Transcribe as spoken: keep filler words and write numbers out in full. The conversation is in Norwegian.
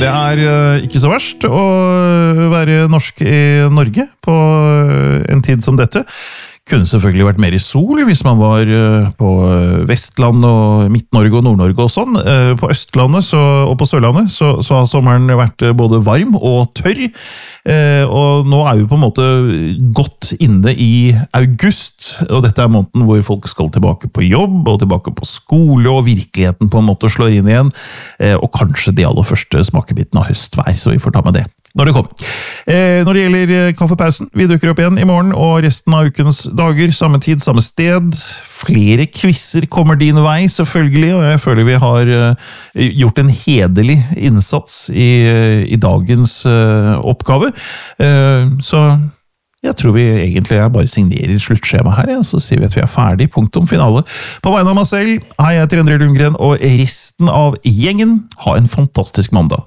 Det er ikke så verst å være norsk i Norge på en tid som dette. Kunne selvfølgelig vært mer i sol hvis man var på Vestland og Midt-Norge og Nord-Norge og sånn. På Østlandet så, og på Sørlandet så, så har sommeren vært både varm og tørr. Og nå er vi på en måte godt inne i august, og dette er måneden hvor folk skal tilbake på jobb og tilbake på skole, og virkeligheten på en måte slår inn igjen. Og kanskje de aller første smakebiten av høstvær, så vi får ta med det når det kommer. Eh, når det gjelder kaffepausen, vi dukker opp igjen i morgen, og resten av ukens dager, samme tid, samme sted. Flere quizzer kommer din vei, selvfølgelig, og jeg føler vi har uh, gjort en hederlig innsats i, i dagens uh, oppgave. Uh, så jeg tror vi egentlig er bare signerer sluttskjema her, ja, så sier vi at vi er ferdig, punktum finale. På vegne av meg selv, hei, jeg heter Endre Lundgren, og resten av gjengen, ha en fantastisk mandag.